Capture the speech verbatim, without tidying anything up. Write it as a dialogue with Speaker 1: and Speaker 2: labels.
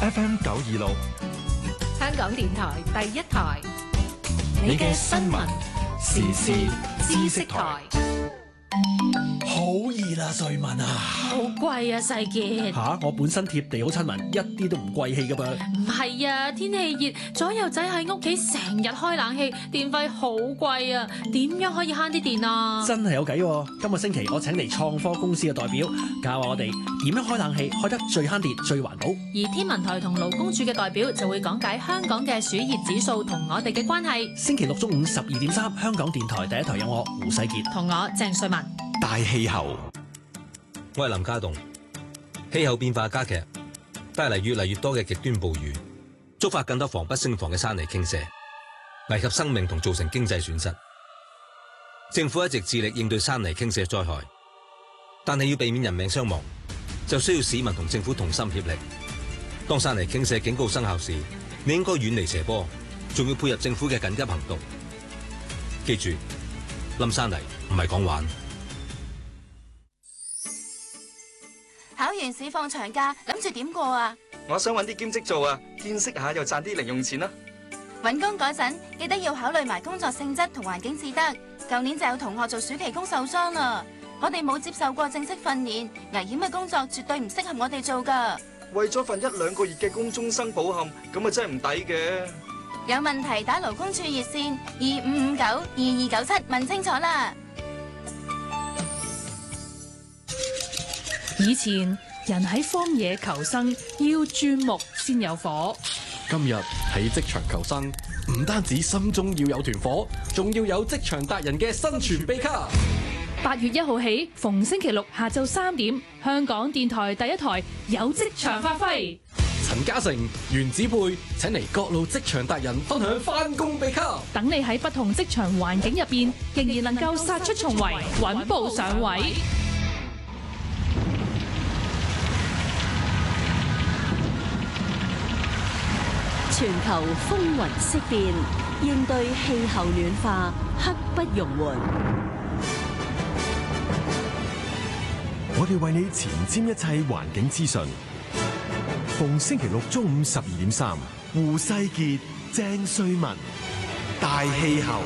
Speaker 1: F M 九二六，
Speaker 2: 香港電台第一台，
Speaker 1: 你嘅新聞時事知識台。
Speaker 3: 好熱啦，瑞文啊！
Speaker 4: 好貴啊，世傑。
Speaker 3: 吓，我本身貼地好親民，一啲都唔貴氣噶噃。
Speaker 4: 唔係啊，天氣熱，左右仔喺屋企成日開冷氣，電費好貴啊！點樣可以慳啲電啊？
Speaker 3: 真係有計喎！今個星期我請嚟創科公司嘅代表，教下我哋點樣開冷氣開得最慳電、最環保。
Speaker 4: 而天文台同勞工處嘅代表就會講解香港嘅暑熱指數同我哋嘅關係。
Speaker 3: 星期六中午十二點三，香港電台第一台有我胡世傑
Speaker 4: 同我鄭瑞文。
Speaker 1: 大氣候，
Speaker 5: 我係林家棟。氣候變化加劇，帶嚟越嚟越多嘅極端暴雨，觸發更多防不勝防嘅山泥傾瀉，危及生命同造成經濟損失。政府一直致力應對山泥傾瀉災害，但係要避免人命傷亡，就需要市民同政府同心協力。當山泥傾瀉警告生效時，你應該遠離斜坡，仲要配合政府嘅緊急行動。記住，冧山泥唔係講玩。
Speaker 6: 考完試放長假，諗住點過啊？
Speaker 7: 我想搵啲兼職做啊，見識下又賺啲零用錢啦。
Speaker 6: 搵工嗰陣記得要考慮埋工作性質同環境至得。舊年就有同學做暑期工受傷啦。我哋冇接受過正式訓練，危險嘅工作絕對唔適合我哋做噶。
Speaker 7: 為咗份一兩個月嘅工終生保險，咁啊真係唔抵嘅。
Speaker 6: 有問題打勞工處熱線二五五九二二九七問清楚啦。
Speaker 8: 以前人喺荒野求生要鑽木先有火，
Speaker 9: 今日喺職場求生，唔單止心中要有團火，仲要有職場達人嘅生存秘笈。
Speaker 8: 八月一號起，逢星期六下晝三點，香港電台第一台有職場發揮。
Speaker 9: 陳嘉誠、袁子佩請嚟各路職場達人分享返工秘笈，
Speaker 8: 等你喺不同職場環境入邊，仍然能夠殺出重圍，穩步上位。
Speaker 10: 全球風雲色變，應對氣候暖化，刻不容緩。
Speaker 1: 我哋為你前瞻一切環境資訊。逢星期六中午十二點三，胡世傑、鄭瑞文，大氣候。